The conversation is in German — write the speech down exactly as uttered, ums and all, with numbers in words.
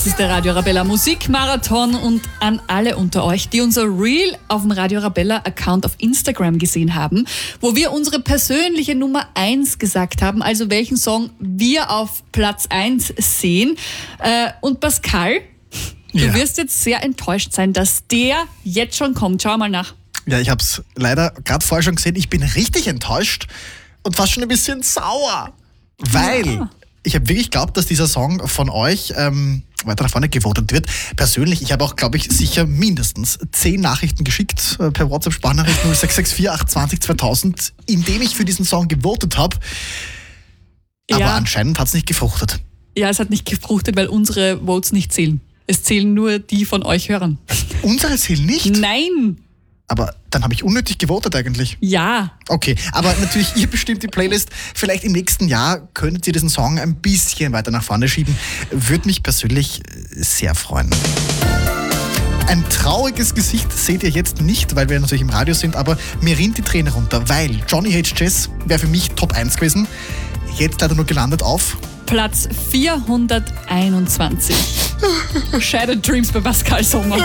Das ist der Radio Arabella Musikmarathon und an alle unter euch, die unser Reel auf dem Radio Arabella Account auf Instagram gesehen haben, wo wir unsere persönliche Nummer eins gesagt haben, also welchen Song wir auf Platz eins sehen. Und Pascal, du Ja. wirst jetzt sehr enttäuscht sein, dass der jetzt schon kommt. Schau mal nach. Ja, ich habe es leider gerade vorher schon gesehen. Ich bin richtig enttäuscht und fast schon ein bisschen sauer, weil Ja. ich habe wirklich geglaubt, dass dieser Song von euch ähm, weiter nach vorne gewotet wird. Persönlich, ich habe auch, glaube ich, sicher mindestens zehn Nachrichten geschickt äh, per WhatsApp-Sprachnachricht null sechs sechs vier acht zwanzig zweitausend, in dem ich für diesen Song gewotet habe. Aber Ja. anscheinend hat es nicht gefruchtet. Ja, es hat nicht gefruchtet, weil unsere Votes nicht zählen. Es zählen nur die von euch Hörern. Unsere zählen nicht, Nein! aber dann habe ich unnötig gewotet eigentlich. Ja. Okay, aber natürlich, ihr bestimmt die Playlist. Vielleicht im nächsten Jahr könntet ihr diesen Song ein bisschen weiter nach vorne schieben. Würde mich persönlich sehr freuen. Ein trauriges Gesicht seht ihr jetzt nicht, weil wir natürlich im Radio sind, aber mir rinnt die Träne runter, weil Johnny H. Jazz wäre für mich Top eins gewesen. Jetzt leider nur gelandet auf Platz vierhunderteinundzwanzig. Shattered Dreams bei Pascal Sommer.